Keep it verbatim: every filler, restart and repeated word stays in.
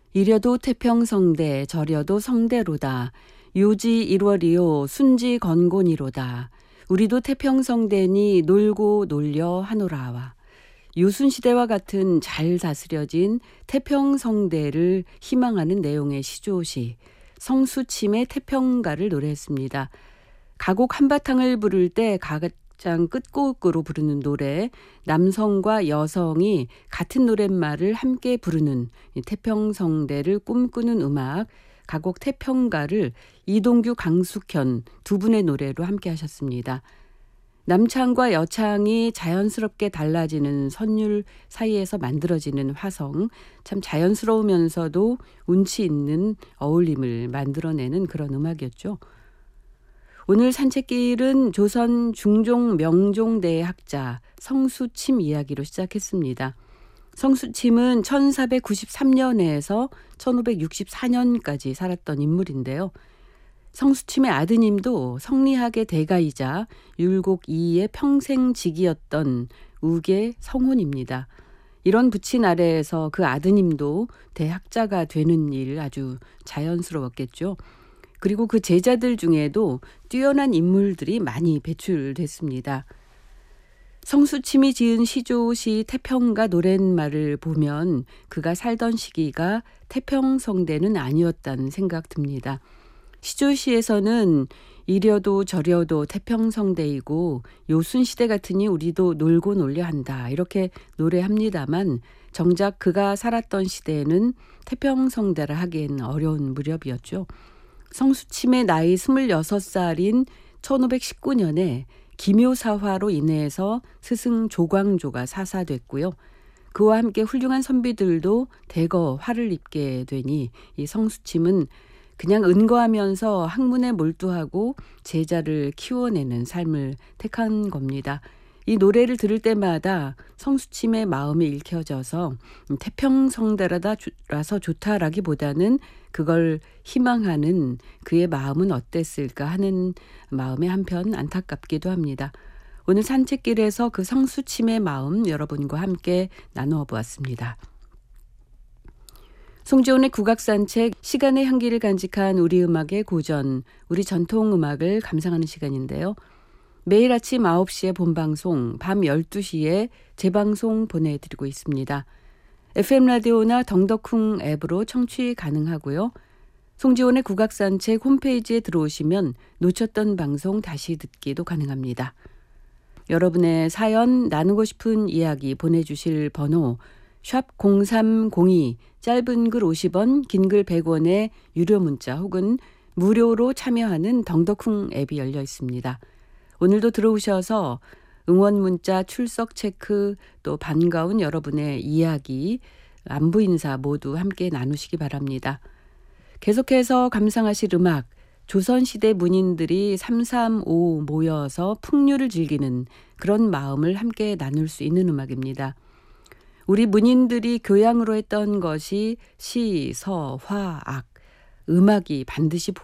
이려도 태평성대 저려도 성대로다. 요지 일월이요 순지 건곤이로다. 우리도 태평성대니 놀고 놀려 하노라와. 요순시대와 같은 잘 다스려진 태평성대를 희망하는 내용의 시조시 성수침의 태평가를 노래했습니다. 가곡 한바탕을 부를 때 가장 끝곡으로 부르는 노래, 남성과 여성이 같은 노랫말을 함께 부르는 태평성대를 꿈꾸는 음악, 가곡 태평가를 이동규, 강숙현 두 분의 노래로 함께 하셨습니다. 남창과 여창이 자연스럽게 달라지는 선율 사이에서 만들어지는 화성, 참 자연스러우면서도 운치 있는 어울림을 만들어내는 그런 음악이었죠. 오늘 산책길은 조선 중종 명종대의 학자 성수침 이야기로 시작했습니다. 성수침은 천사백구십삼 년에서 천오백육십사 년까지 살았던 인물인데요. 성수침의 아드님도 성리학의 대가이자 율곡 이의 평생직이었던 우계 성훈입니다. 이런 부친 아래에서 그 아드님도 대학자가 되는 일 아주 자연스러웠겠죠. 그리고 그 제자들 중에도 뛰어난 인물들이 많이 배출됐습니다. 성수침이 지은 시조시 태평가 노랫말을 보면 그가 살던 시기가 태평성대는 아니었다는 생각 듭니다. 시조시에서는 이려도 저려도 태평성대이고 요순시대 같으니 우리도 놀고 놀려 한다 이렇게 노래합니다만 정작 그가 살았던 시대에는 태평성대라 하기엔 어려운 무렵이었죠. 성수침의 나이 스물여섯 살인 천오백십구 년에 기묘사화로 인해서 스승 조광조가 사사됐고요. 그와 함께 훌륭한 선비들도 대거 화를 입게 되니 이 성수침은 그냥 은거하면서 학문에 몰두하고 제자를 키워내는 삶을 택한 겁니다. 이 노래를 들을 때마다 성수침의 마음이 읽혀져서 태평성대라서 좋다라기보다는 그걸 희망하는 그의 마음은 어땠을까 하는 마음에 한편 안타깝기도 합니다. 오늘 산책길에서 그 성수침의 마음 여러분과 함께 나누어 보았습니다. 송지온의 국악산책, 시간의 향기를 간직한 우리 음악의 고전, 우리 전통음악을 감상하는 시간인데요. 매일 아침 아홉 시에 본방송, 밤 열두 시에 재방송 보내드리고 있습니다. 에프엠 라디오나 덩덕쿵 앱으로 청취 가능하고요. 송지온의 국악산책 홈페이지에 들어오시면 놓쳤던 방송 다시 듣기도 가능합니다. 여러분의 사연, 나누고 싶은 이야기 보내주실 번호 샵 공삼공이, 짧은 글 오십 원, 긴 글 백 원의 유료 문자 혹은 무료로 참여하는 덩덕쿵 앱이 열려 있습니다. 오늘도 들어오셔서 응원 문자, 출석 체크, 또 반가운 여러분의 이야기, 안부 인사 모두 함께 나누시기 바랍니다. 계속해서 감상하실 음악, 조선시대 문인들이 삼삼오오 모여서 풍류를 즐기는 그런 마음을 함께 나눌 수 있는 음악입니다. 우리 문인들이 교양으로 했던 것이 시, 서, 화, 악, 음악이 반드시